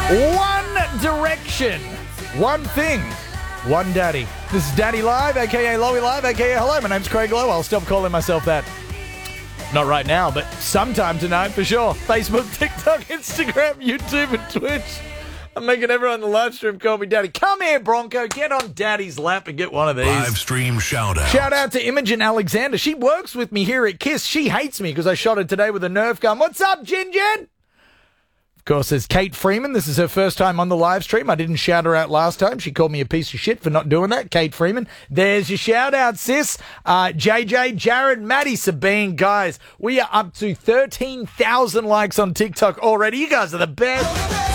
One Direction. One thing. One Daddy. This is Daddy Live, a.k.a. Lowy Live, a.k.a. Hello, my name's Craig Lowe. I'll stop calling myself that. Not right now, but sometime tonight for sure. Facebook, TikTok, Instagram, YouTube, and Twitch. I'm making everyone in the live stream call me Daddy. Come here, Bronco. Get on Daddy's lap and get one of these. Live stream shout out. Shout out to Imogen Alexander. She works with me here at KISS. She hates me because I shot her today with a Nerf gun. What's up, Gin? Of course, there's Kate Freeman. This is her first time on the live stream. I didn't shout her out last time. She called me a piece of shit for not doing that. Kate Freeman. There's your shout out, sis. JJ, Jared, Maddie, Sabine. Guys, we are up to 13,000 likes on TikTok already. You guys are the best.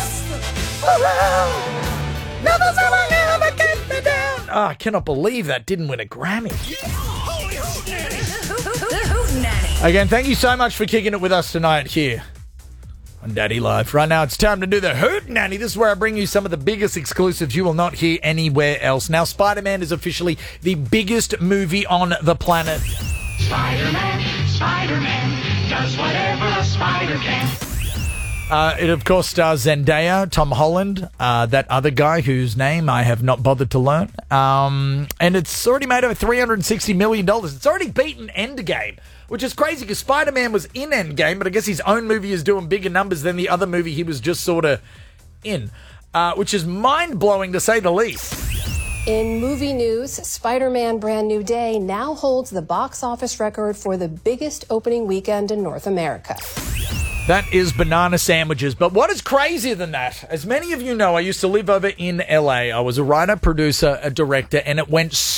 I cannot believe that didn't win a Grammy. Again, thank you so much for kicking it with us tonight here on Daddy Live. Right now, it's time to do the Hoot Nanny. This is where I bring you some of the biggest exclusives you will not hear anywhere else. Now, Spider-Man is officially the biggest movie on the planet. Spider-Man does whatever a spider can. It, of course, stars Zendaya, Tom Holland, that other guy whose name I have not bothered to learn. And it's already made over $360 million. It's already beaten Endgame, which is crazy because Spider-Man was in Endgame, but I guess his own movie is doing bigger numbers than the other movie he was just sort of in, which is mind-blowing to say the least. In movie news, Spider-Man Brand New Day now holds the box office record for the biggest opening weekend in North America. That is banana sandwiches. But what is crazier than that? As many of you know, I used to live over in LA. I was a writer, producer, a director, and it went